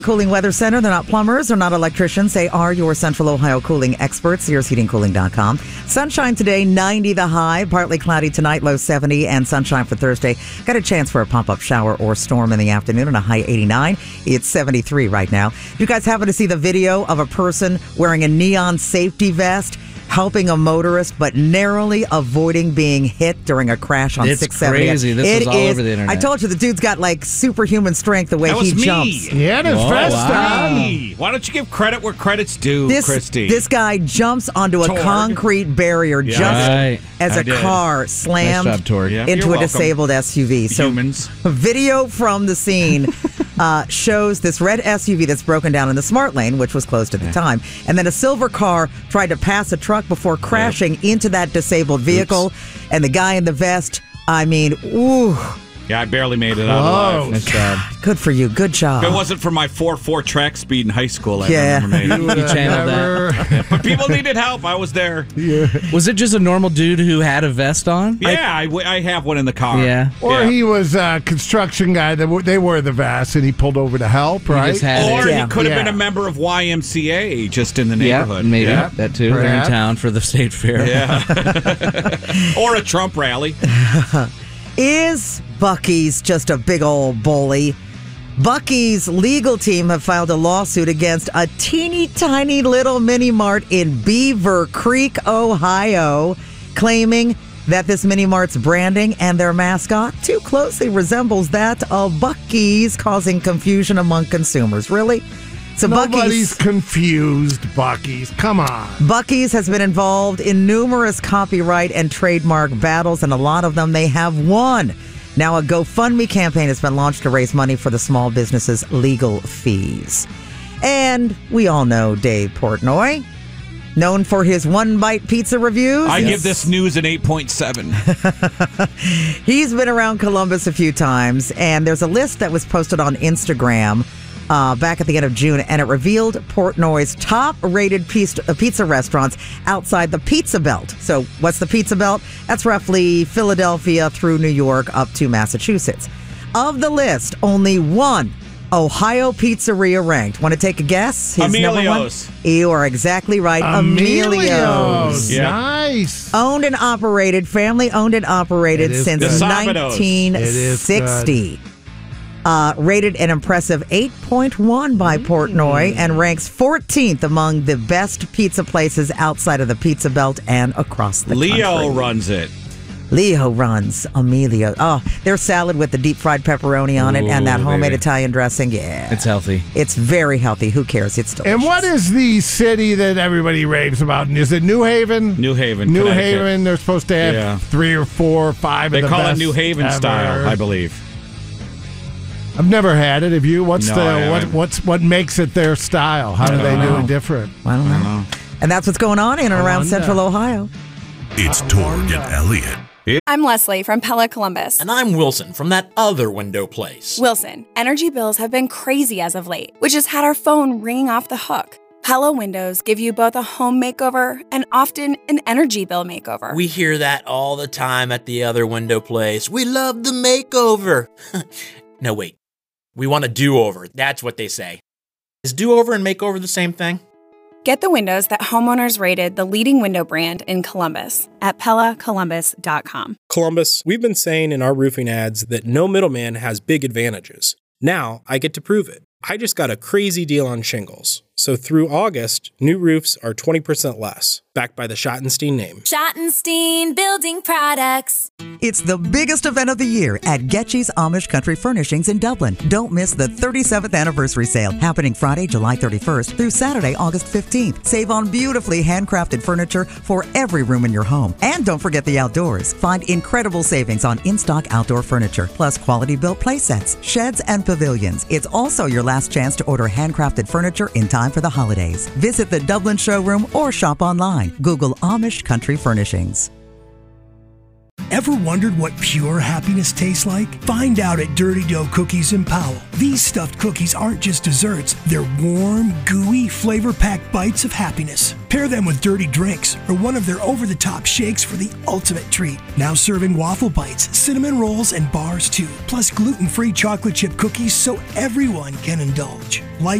Cooling Weather Center. They're not plumbers. They're not electricians. They are your Central Ohio cooling experts. SearsHeatingCooling.com. Sunshine today, 90 the high. Partly cloudy tonight, low 70. And sunshine for Thursday. Got a chance for a pop-up shower or storm in the afternoon and a high 89. It's 73 right now. You guys happen to see the video of a person wearing a neon safety vest helping a motorist, but narrowly avoiding being hit during a crash on 670. It's crazy. This is all over the internet. I told you, the dude's got like superhuman strength the way he jumps. He had his vest on. Why don't you give credit where credit's due, Christy? This guy jumps onto a concrete barrier as a car slammed into a disabled SUV. So Humans. Video from the scene shows this red SUV that's broken down in the smart lane, which was closed at the time. And then a silver car tried to pass a truck before crashing into that disabled vehicle. Oops. And the guy in the vest, I mean, ooh. Yeah, I barely made it out alive. That's sad. Good for you. Good job. If it wasn't for my 4.4 track speed in high school, I never made it. You channeled that. Yeah, but people needed help. I was there. Yeah. Was it just a normal dude who had a vest on? Yeah, I have one in the car. Yeah. Or he was a construction guy. They wore the vest, and he pulled over to help, right? He could have been a member of YMCA just in the neighborhood. Yeah, maybe. That too. Perhaps. They're in town for the state fair. Yeah. Or a Trump rally. Is Buc-ee's just a big old bully? Buc-ee's legal team have filed a lawsuit against a teeny tiny little mini mart in Beaver Creek, Ohio, claiming that this mini mart's branding and their mascot too closely resembles that of Buc-ee's, causing confusion among consumers. Really? So Nobody's confused, Buc-ee's. Come on. Buc-ee's has been involved in numerous copyright and trademark battles, and a lot of them they have won. Now a GoFundMe campaign has been launched to raise money for the small business's legal fees. And we all know Dave Portnoy, known for his one-bite pizza reviews. I give this news an 8.7. He's been around Columbus a few times, and there's a list that was posted on Instagram back at the end of June, and it revealed Portnoy's top-rated pizza restaurants outside the Pizza Belt. So what's the Pizza Belt? That's roughly Philadelphia through New York up to Massachusetts. Of the list, only one Ohio pizzeria ranked. Want to take a guess? His Emilio's. You are exactly right. Emilio's. Yeah. Nice. Family-owned and operated since 1960. Rated an impressive 8.1 by Portnoy and ranks 14th among the best pizza places outside of the Pizza Belt and across the country. Leo runs it. Leo runs Emilio. Oh, their salad with the deep fried pepperoni on it and that homemade Italian dressing. Yeah. It's healthy. It's very healthy. Who cares? It's delicious. And what is the city that everybody raves about? Is it New Haven? New Haven. New Haven. They're supposed to have 3 or 4 or 5 They of the call best it New Haven ever. style, I believe. I've never had it. Have you? No, I What makes it their style? How do they do it different? I don't know. And that's what's going on in and around Central Ohio. It's Torg and Elliott. I'm Leslie from Pella Columbus. And I'm Wilson from that other window place. Wilson, energy bills have been crazy as of late, which has had our phone ringing off the hook. Pella windows give you both a home makeover and often an energy bill makeover. We hear that all the time at the other window place. We love the makeover. No, wait. We want a do-over. That's what they say. Is do-over and makeover the same thing? Get the windows that homeowners rated the leading window brand in Columbus at PellaColumbus.com. Columbus, we've been saying in our roofing ads that no middleman has big advantages. Now I get to prove it. I just got a crazy deal on shingles. So through August, new roofs are 20% less, backed by the Schottenstein name. Schottenstein Building Products. It's the biggest event of the year at Getchy's Amish Country Furnishings in Dublin. Don't miss the 37th anniversary sale happening Friday, July 31st through Saturday, August 15th. Save on beautifully handcrafted furniture for every room in your home. And don't forget the outdoors. Find incredible savings on in-stock outdoor furniture, plus quality built play sets, sheds, and pavilions. It's also your last chance to order handcrafted furniture in time for the holidays. Visit the Dublin showroom or shop online. Google Amish Country Furnishings. Ever wondered what pure happiness tastes like? Find out at Dirty Dough Cookies in Powell. These stuffed cookies aren't just desserts, they're warm, gooey, flavor-packed bites of happiness. Pair them with dirty drinks or one of their over-the-top shakes for the ultimate treat. Now serving waffle bites, cinnamon rolls, and bars too. Plus gluten-free chocolate chip cookies so everyone can indulge. Life